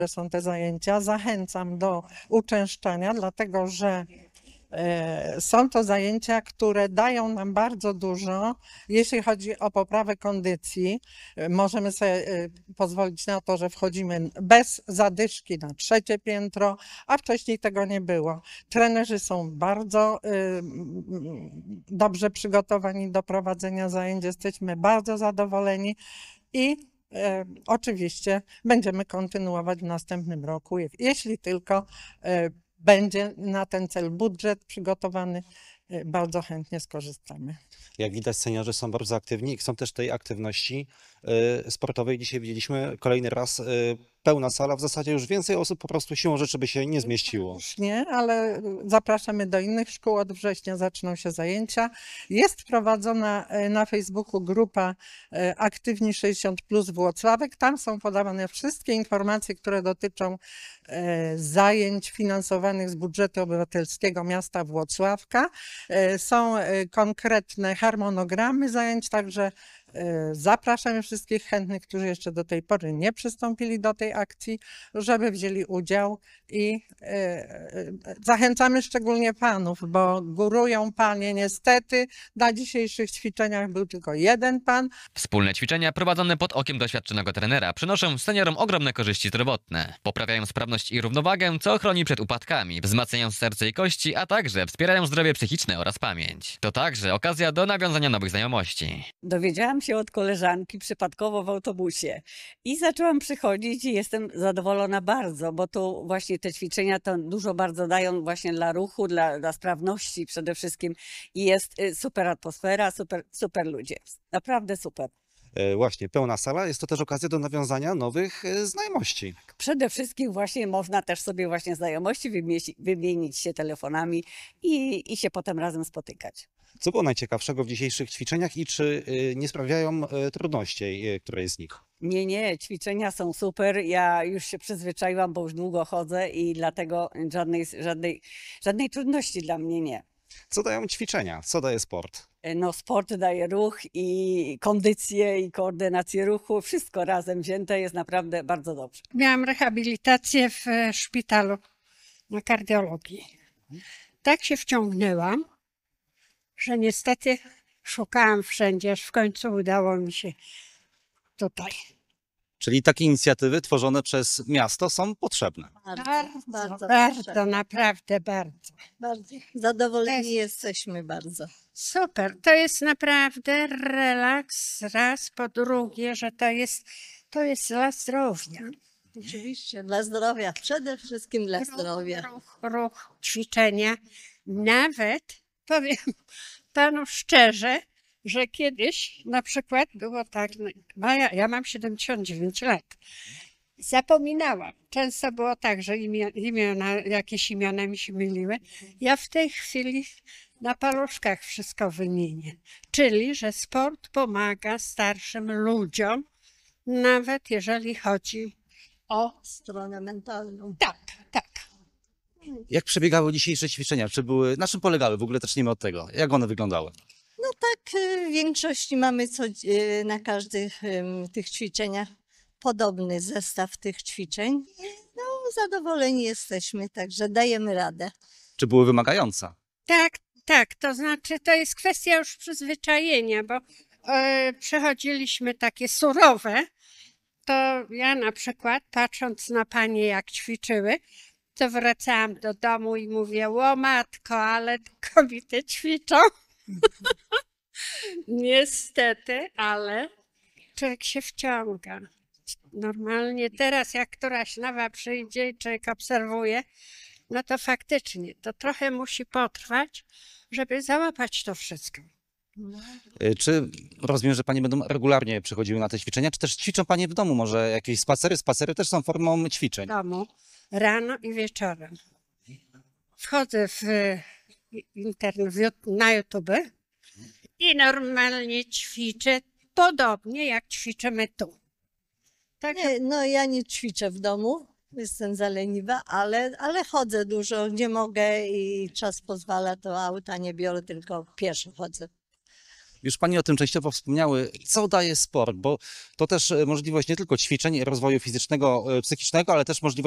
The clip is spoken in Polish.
są te zajęcia. Zachęcam do uczęszczania, dlatego że są to zajęcia, które dają nam bardzo dużo, jeśli chodzi o poprawę kondycji. Możemy sobie pozwolić na to, że wchodzimy bez zadyszki na 3. piętro, a wcześniej tego nie było. Trenerzy są bardzo dobrze przygotowani do prowadzenia zajęć, jesteśmy bardzo zadowoleni i oczywiście będziemy kontynuować w następnym roku, jeśli tylko będzie na ten cel budżet przygotowany, bardzo chętnie skorzystamy. Jak widać, seniorzy są bardzo aktywni i chcą też tej aktywności sportowej. Dzisiaj widzieliśmy kolejny raz pełna sala. W zasadzie już więcej osób po prostu siłą rzeczy by się nie zmieściło. Już nie, ale zapraszamy do innych szkół. Od września zaczną się zajęcia. Jest prowadzona na Facebooku grupa Aktywni 60+ Włocławek. Tam są podawane wszystkie informacje, które dotyczą zajęć finansowanych z budżetu obywatelskiego miasta Włocławka. Są konkretne harmonogramy zajęć, także zapraszamy wszystkich chętnych, którzy jeszcze do tej pory nie przystąpili do tej akcji, żeby wzięli udział i zachęcamy szczególnie panów, bo górują panie. Niestety na dzisiejszych ćwiczeniach był tylko jeden pan. Wspólne ćwiczenia prowadzone pod okiem doświadczonego trenera przynoszą seniorom ogromne korzyści zdrowotne. Poprawiają sprawność i równowagę, co chroni przed upadkami, wzmacniają serce i kości, a także wspierają zdrowie psychiczne oraz pamięć. To także okazja do nawiązania nowych znajomości. Dowiedziałam się od koleżanki przypadkowo w autobusie i zaczęłam przychodzić i jestem zadowolona bardzo, bo tu właśnie te ćwiczenia to dużo bardzo dają właśnie dla ruchu, dla sprawności przede wszystkim i jest super atmosfera, super ludzie. Naprawdę super. Właśnie, pełna sala. Jest to też okazja do nawiązania nowych znajomości. Przede wszystkim właśnie można też sobie właśnie znajomości wymienić się telefonami i się potem razem spotykać. Co było najciekawszego w dzisiejszych ćwiczeniach i czy nie sprawiają trudności któreś z nich? Nie, ćwiczenia są super. Ja już się przyzwyczaiłam, bo już długo chodzę i dlatego żadnej trudności dla mnie nie. Co dają ćwiczenia? Co daje sport? No, sport daje ruch i kondycję i koordynację ruchu. Wszystko razem wzięte jest naprawdę bardzo dobrze. Miałam rehabilitację w szpitalu na kardiologii. Tak się wciągnęłam, że niestety szukałam wszędzie, aż w końcu udało mi się tutaj. Czyli takie inicjatywy tworzone przez miasto są potrzebne. Bardzo, naprawdę bardzo. Bardzo zadowoleni jesteśmy bardzo. Super, to jest naprawdę relaks, raz, po drugie, że to jest dla zdrowia. Oczywiście, dla zdrowia, przede wszystkim dla zdrowia. Ruch, ćwiczenia. Nawet powiem panu szczerze, że kiedyś na przykład było tak, ja mam 79 lat, zapominałam. Często było tak, że jakieś imiona mi się myliły. Ja w tej chwili na paluszkach wszystko wymienię. Czyli, że sport pomaga starszym ludziom, nawet jeżeli chodzi o Stronę mentalną. Tak. Jak przebiegały dzisiejsze ćwiczenia? Na czym polegały? W ogóle zacznijmy od tego. Jak one wyglądały? No tak, w większości mamy na każdych tych ćwiczeniach podobny zestaw tych ćwiczeń. No, zadowoleni jesteśmy, także dajemy radę. Czy były wymagające? Tak, to znaczy to jest kwestia już przyzwyczajenia, bo przechodziliśmy takie surowe, to ja na przykład patrząc na panie jak ćwiczyły, to wracałam do domu i mówię, o matko, ale kobiety ćwiczą. Niestety, ale człowiek się wciąga. Normalnie teraz jak któraś nowa przyjdzie i człowiek obserwuje, no to faktycznie to trochę musi potrwać, żeby załapać to wszystko. Czy rozumiem, że panie będą regularnie przychodziły na te ćwiczenia, czy też ćwiczą panie w domu? Może jakieś spacery? Spacery też są formą ćwiczeń. W domu, rano i wieczorem. Wchodzę na YouTube i normalnie ćwiczę podobnie jak ćwiczymy tu. Tak? No ja nie ćwiczę w domu, jestem za leniwa, ale chodzę dużo, gdzie mogę i czas pozwala, to auta nie biorę, tylko pieszo chodzę. Już Pani o tym częściowo wspomniały. Co daje sport? Bo to też możliwość nie tylko ćwiczeń, rozwoju fizycznego, psychicznego, ale też możliwość